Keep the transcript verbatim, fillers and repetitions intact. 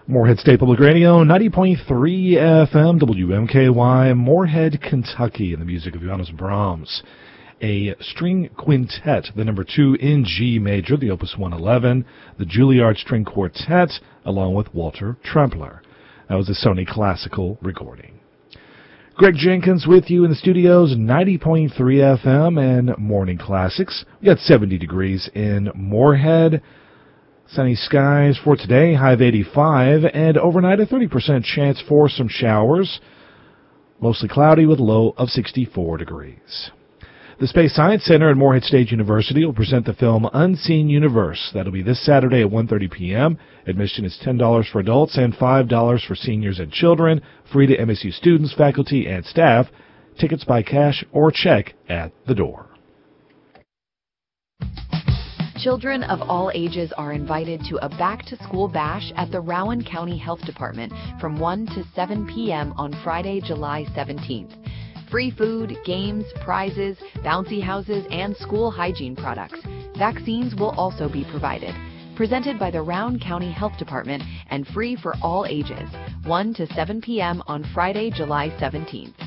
Moorhead State Public Radio, ninety point three F M, W M K Y, Moorhead, Kentucky, and the music of Johannes Brahms. A string quintet, the number two in G major, the Opus one eleven, the Juilliard String Quartet, along with Walter Trempler. That was a Sony Classical recording. Greg Jenkins with you in the studios, ninety point three F M and Morning Classics. We got seventy degrees in Moorhead. Sunny skies for today, high of eighty-five, and overnight a thirty percent chance for some showers. Mostly cloudy with a low of sixty-four degrees. The Space Science Center at Moorhead State University will present the film Unseen Universe. That'll be this Saturday at one thirty p.m. Admission is ten dollars for adults and five dollars for seniors and children. Free to M S U students, faculty, and staff. Tickets by cash or check at the door. Children of all ages are invited to a back-to-school bash at the Rowan County Health Department from one to seven p.m. on Friday, July seventeenth. Free food, games, prizes, bouncy houses, and school hygiene products. Vaccines will also be provided. Presented by the Rowan County Health Department and free for all ages. one to seven p.m. on Friday, July seventeenth.